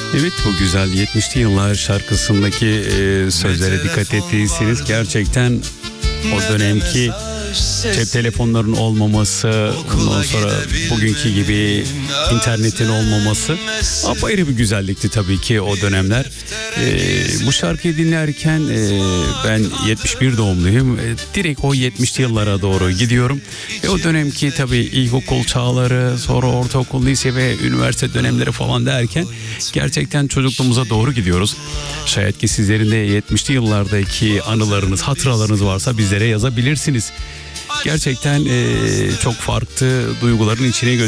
Evet, bu güzel 70'li yıllar şarkısındaki sözlere dikkat ettiyseniz gerçekten o dönemki cep telefonlarının olmaması, ondan sonra bugünkü gibi internetin olmaması apayrı bir güzellikti tabii ki o dönemler. Bu şarkıyı dinlerken ben 71 doğumluyum. Direkt o 70'li yıllara doğru gidiyorum. O dönemki tabii ilkokul çağları, sonra ortaokul, lise ve üniversite dönemleri falan derken gerçekten çocukluğumuza doğru gidiyoruz. Şayet ki sizlerin de 70'li yıllardaki anılarınız, hatıralarınız varsa bizlere yazabilirsiniz. Gerçekten çok farklı duyguların içine